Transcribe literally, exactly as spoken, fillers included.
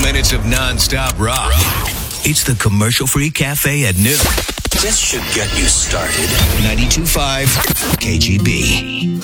minutes of non-stop rock. It's the commercial-free cafe at noon. This should get you started. ninety-two point five K G B.